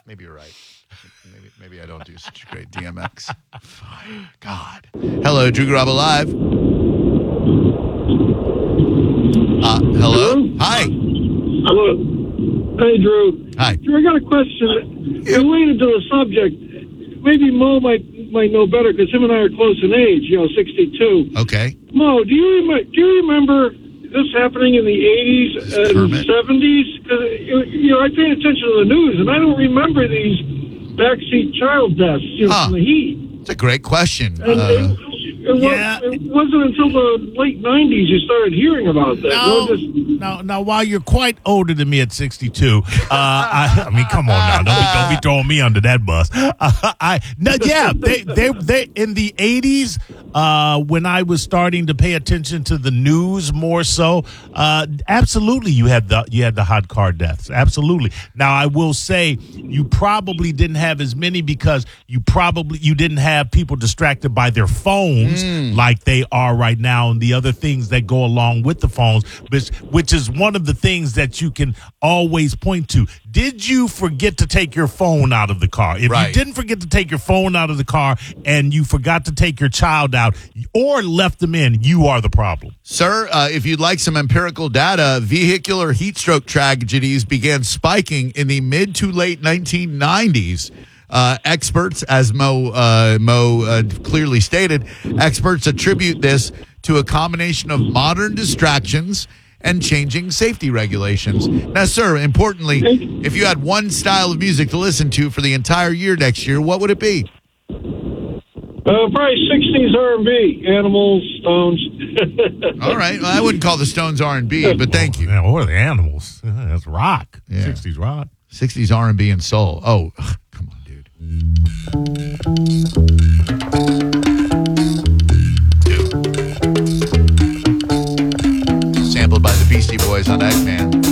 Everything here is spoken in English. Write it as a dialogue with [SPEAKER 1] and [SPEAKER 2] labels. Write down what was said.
[SPEAKER 1] maybe you're right. Maybe I don't do such a great DMX. God. Hello, Drew Garabo Live. Hello? Hi.
[SPEAKER 2] Hello. Hey, Drew.
[SPEAKER 1] Hi.
[SPEAKER 2] Drew, I got a question related to the subject. Maybe Mo might know better because him and I are close in age, 62.
[SPEAKER 1] Okay.
[SPEAKER 2] Mo, do you remember this happening in the 80s and 70s? Because, I pay attention to the news, and I don't remember these backseat child deaths from the heat.
[SPEAKER 1] It's a great question.
[SPEAKER 2] It wasn't until the late 90s you started hearing about that.
[SPEAKER 3] Now, while you're quite older than me at 62, I mean, come on now, don't be throwing me under that bus. They in the 80s, when I was starting to pay attention to the news more so, absolutely, you had the hot car deaths, absolutely. Now, I will say you probably didn't have as many because you didn't have people distracted by their phones like they are right now, and the other things that go along with the phones, which is one of the things that you can always point to. Did you forget to take your phone out of the car? If you didn't forget to take your phone out of the car and you forgot to take your child out or left them in, you are the problem.
[SPEAKER 1] Sir, if you'd like some empirical data, vehicular heat stroke tragedies began spiking in the mid to late 1990s. Experts, as Mo clearly stated, experts attribute this to a combination of modern distractions and changing safety regulations. Now, sir, importantly, if you had one style of music to listen to for the entire year next year, what would it be?
[SPEAKER 2] Probably 60s R&B, Animals, Stones.
[SPEAKER 1] All right. Well, I wouldn't call the Stones R&B, but thank you.
[SPEAKER 3] Or the Animals. That's rock.
[SPEAKER 1] Yeah.
[SPEAKER 3] 60s rock.
[SPEAKER 1] 60s R&B and soul. Oh, come on, dude. Sampled by the Beastie Boys on Eggman.